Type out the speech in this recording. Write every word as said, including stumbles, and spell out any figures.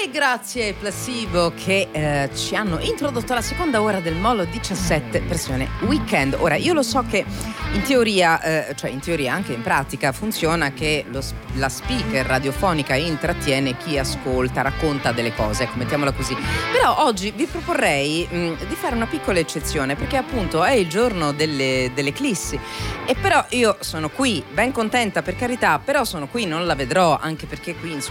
E grazie ai Placebo che eh, ci hanno introdotto alla seconda ora del Molo diciassette versione weekend. Ora, io lo so che in teoria, eh, cioè in teoria anche in pratica, funziona che lo, la speaker radiofonica intrattiene chi ascolta, racconta delle cose, ecco, mettiamola così. Però oggi vi proporrei mh, di fare una piccola eccezione, perché appunto è il giorno delle, delle eclissi. E però io sono qui, ben contenta per carità, però sono qui, non la vedrò, anche perché qui insomma